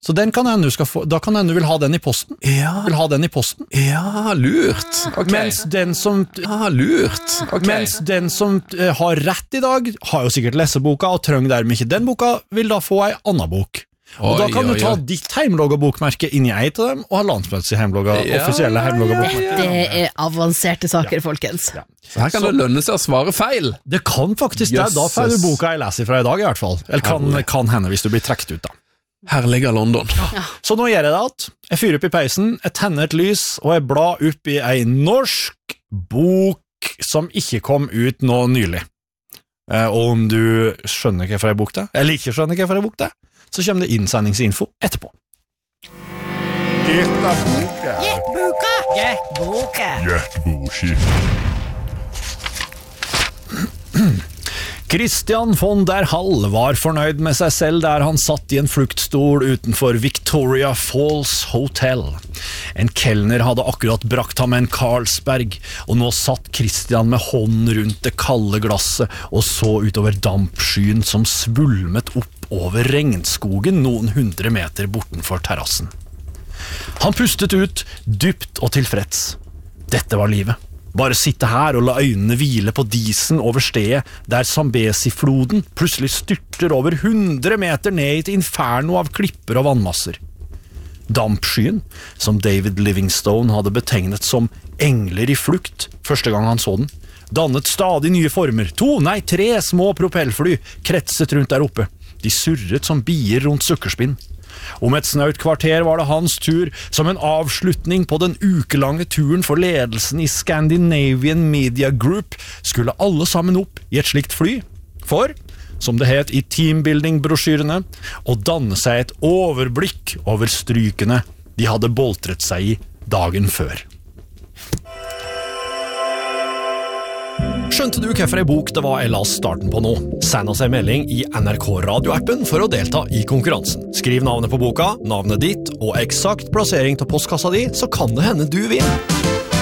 Så den kan hende du skal få, da kan hende du vil ha den i posten. Vil ha den i posten. Ja, lurt. Ok. Mens den som Mens den som har rett i dag, har jo sikkert leseboka, og trenger dermed ikke den boka, vil da få ei annen bok. Og da kan du ta ditt heimlogga bokmerke inn i et av dem, og ha landsmøtets heimlogga, offisielle heimlogga bokmerke. Det avanserte saker, folkens. Ja. Så her kan det lønne seg å svare feil. Det kan faktisk det, da får du boka jeg leser fra i dag i hvert fall. Eller kan hende hvis du blir trekt ut da. Herlige London. Så nå gjør jeg det at jeg fyrer opp i peisen, jeg tenner et lys, og jeg blar opp i ei norsk bok som ikke kom ut nå nylig. Og om du skjønner hva for ei bok det, eller ikke skjønner hva for ei bok det, så kommer det innsendingsinfo etterpå. Christian von der Hall var fornøyd med seg selv der han satt i en fluktstol utenfor Victoria Falls Hotel. En kelner hadde akkurat brakt ham en Carlsberg, og nå satt Christian med hånden rundt det kalde glasset og så utover dampskyen som svulmet opp over regnskogen noen 100 meter bortenfor terrassen. Han pustet ut, dypt og tilfreds. Dette var livet. Bare sitte her og la øynene hvile på disen over stedet der Zambezi-floden plutselig styrter over 100 meter ned i et inferno av klipper og vannmasser. Dampskyen, som David Livingstone hadde betegnet som engler i flukt første gang han så den, dannet stadig nye former. 3 små propellfly kretset rundt der oppe. De surret som bier rundt sukkerspinn. Om et snaut kvarter var det hans tur som en avslutning på den ukelange turen for ledelsen i Scandinavian Media Group skulle alle sammen opp i et slikt fly for, som det het i teambuilding-brosjyrene, å danne seg et overblikk over strykene de hadde boltret seg i dagen før. Skjønte du hvorfor en bok det var jeg las starten på nå? Send oss en melding i NRK radioappen for å delta i konkurransen. Skriv navnet på boka, navnet ditt og eksakt plassering til postkassa di, så kan det hende du vinner.